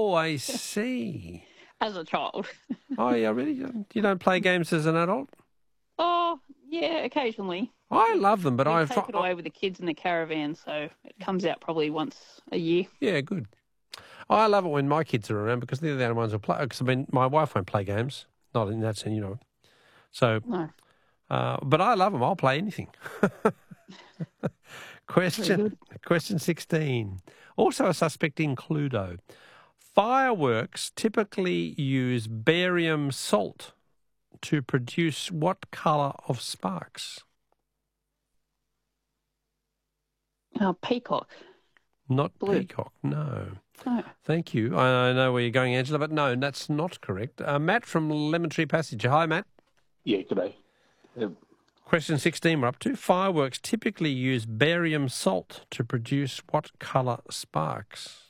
Oh, I see. as a child. Oh, yeah, really? You don't play games as an adult? Oh, yeah, occasionally. I love them, but We I've... take it away with the kids in the caravan, so it comes out probably once a year. Yeah, good. I love it when my kids are around because they're the only ones who play. Because, I mean, my wife won't play games. Not in that sense, you know. So, No. but I love them. I'll play anything. Question 16. Also a suspect in Cluedo. Fireworks typically use barium salt to produce what colour of sparks? Peacock. Not Blue. peacock, no. No. Thank you. I know where you're going, Angela, but no, that's not correct. Matt from Lemon Tree Passage. Hi, Matt. Yeah, g'day. Question 16 we're up to. Fireworks typically use barium salt to produce what colour sparks?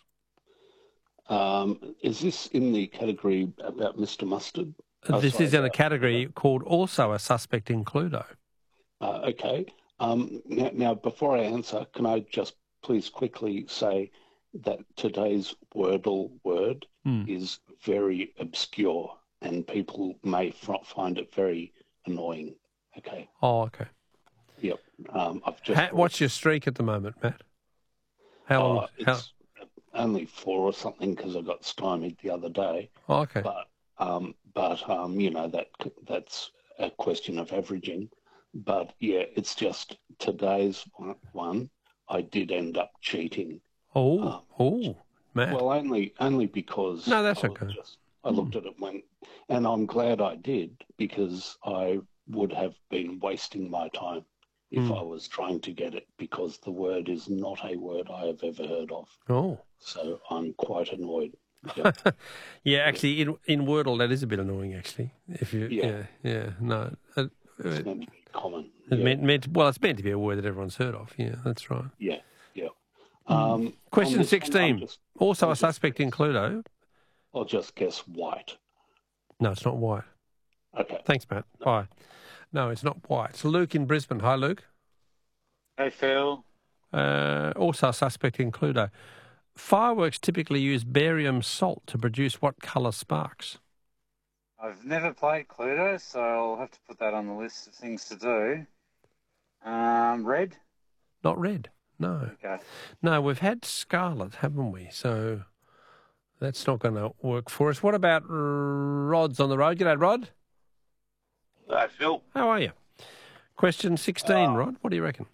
Is this in the category about Mr. Mustard? This is in a category called also a suspect in Cluedo. Okay. Now, before I answer, can I just please quickly say that today's Wordle word is very obscure and people may find it very annoying. Okay. Oh, okay. Yep. I've just. What's your streak at the moment, Matt? How long? It's only 4 or something because I got stymied the other day. Oh, okay. But you know that's a question of averaging. But yeah, it's just today's one. I did end up cheating. Oh, Matt. Well, only because no, that's okay. I looked at it and I'm glad I did because I would have been wasting my time if I was trying to get it because the word is not a word I have ever heard of. Oh. So I'm quite annoyed. Yeah, yeah actually, in Wordle, that is a bit annoying, actually. If you, no. It's meant to be common. It's meant to be a word that everyone's heard of. Yeah, that's right. Yeah. Question 16. Also a suspect in Cluedo. I'll just guess white. No, it's not white. Okay. Thanks, Matt. Bye. No, it's not white. It's Luke in Brisbane. Hi, Luke. Hey, Phil. Also a suspect in Cluedo. Fireworks typically use barium salt to produce what colour sparks? I've never played Cluedo, so I'll have to put that on the list of things to do. Red? Not red, no. Okay. No, we've had scarlet, haven't we? So that's not going to work for us. What about Rod's on the road? G'day, Rod. Hi, Phil. How are you? Question 16, Rod. What do you reckon?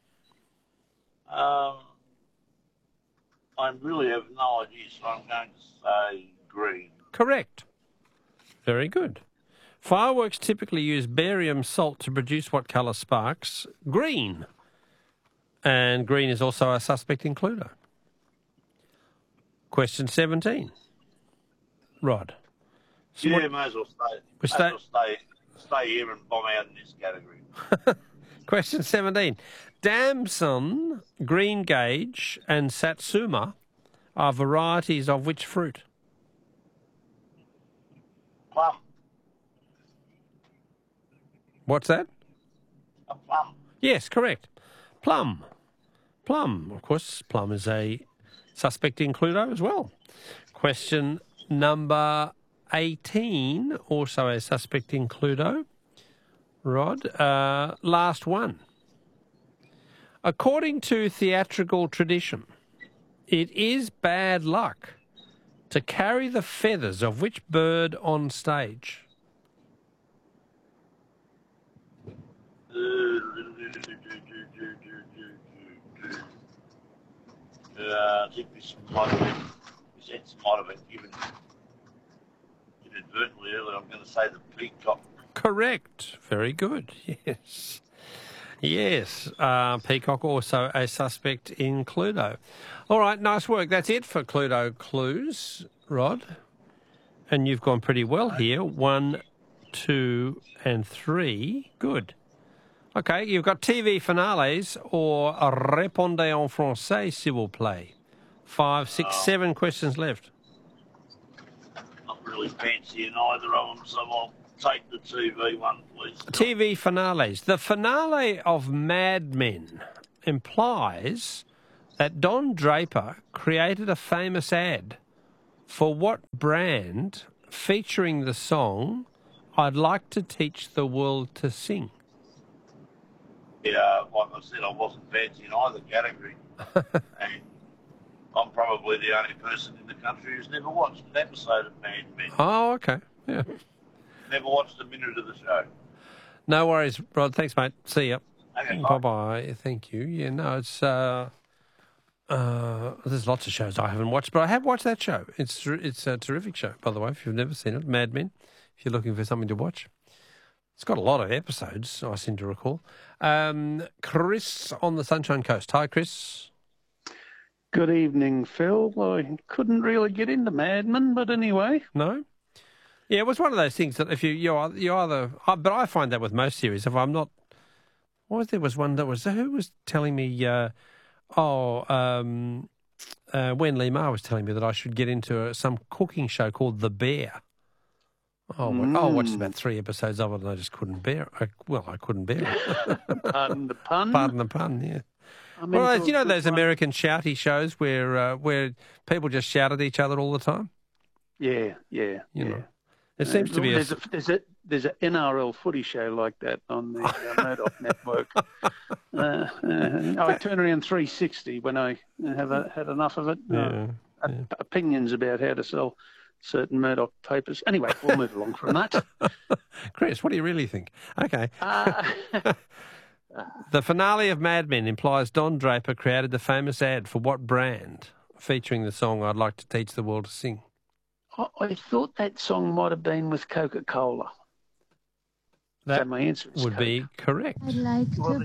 I really have no idea, so I'm going to say green. Correct. Very good. Fireworks typically use barium salt to produce what colour sparks? Green. And green is also a suspect in Cluedo. Question 17. Rod. So yeah, may as well stay here and bomb out in this category. Question 17. Damson, greengage and satsuma are varieties of which fruit? Plum. What's that? A plum. Yes, correct. Plum. Plum. Of course, plum is a suspect in Cluedo as well. Question number 18, also a suspect in Cluedo. Rod, last one. According to theatrical tradition, it is bad luck to carry the feathers of which bird on stage? I think this might have been given inadvertently earlier. I'm going to say the peacock. Correct. Very good. Yes. Yes. Peacock also a suspect in Cluedo. All right. Nice work. That's it for Cluedo clues, Rod. And you've gone pretty well here. 1, 2 and 3. Good. Okay. You've got TV finales or répondez en français, s'il vous plaît. 5, 6, 7 questions left. Not really fancying either of them, so I'll take the TV one, please. TV finales. The finale of Mad Men implies that Don Draper created a famous ad For what brand, featuring the song I'd Like to Teach the World to Sing? Yeah, like I said, I wasn't fancy in either category. And I'm probably the only person in the country who's never watched an episode of Mad Men. Oh, okay. Yeah. Never watched a minute of the show. No worries, Rod. Thanks, mate. See ya. Okay, Bye-bye. Thank you. Yeah, no, it's... there's lots of shows I haven't watched, but I have watched that show. It's a terrific show, by the way, if you've never seen it, Mad Men, if you're looking for something to watch. It's got a lot of episodes, I seem to recall. Chris on the Sunshine Coast. Hi, Chris. Good evening, Phil. I couldn't really get into Mad Men, but anyway. No? Yeah, it was one of those things that if you either... but I find that with most series, if I'm not... There was one that was... Who was telling me... Wen Lee Ma was telling me that I should get into some cooking show called The Bear. I watched about 3 episodes of it and I just couldn't bear it. I couldn't bear it. Pardon the pun? Pardon the pun, yeah. I mean, Well, you know those American shouty shows where people just shout at each other all the time? Yeah. You know. It seems to be There's an NRL footy show like that on the Murdoch network. I turn around 360 when I had enough of it. Opinions about how to sell certain Murdoch papers. Anyway, we'll move along from that. Chris, what do you really think? Okay. The finale of Mad Men implies Don Draper created the famous ad for what brand, featuring the song I'd Like to Teach the World to Sing? I thought that song might have been with Coca-Cola. That so my answer is would Coke. be correct. I'd like to